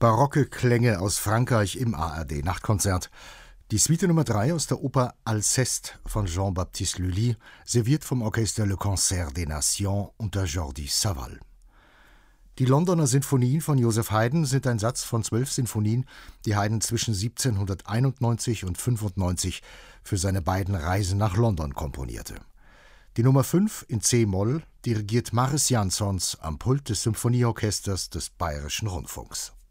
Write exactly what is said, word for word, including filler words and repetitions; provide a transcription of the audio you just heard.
Barocke Klänge aus Frankreich im A R D-Nachtkonzert. Die Suite Nummer drei aus der Oper Alceste von Jean-Baptiste Lully, serviert vom Orchester Le Concert des Nations unter Jordi Savall. Die Londoner Sinfonien von Joseph Haydn sind ein Satz von zwölf Sinfonien, die Haydn zwischen siebzehnhunderteinundneunzig und fünfundneunzig für seine beiden Reisen nach London komponierte. Die Nummer fünf in C-Moll dirigiert Mariss Jansons am Pult des Symphonieorchesters des Bayerischen Rundfunks.